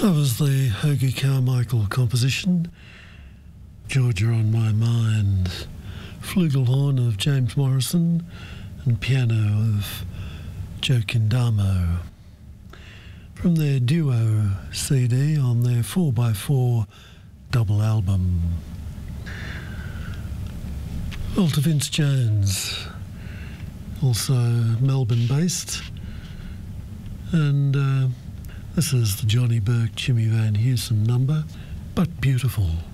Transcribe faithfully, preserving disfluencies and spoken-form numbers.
That was the Hoagy Carmichael composition, Georgia on My Mind, flugelhorn of James Morrison and piano of Joe Kindamo. From their duo C D on their four by four double album. Well, to Vince Jones, also Melbourne-based, and uh, this is the Johnny Burke, Jimmy Van Heusen number, But Beautiful.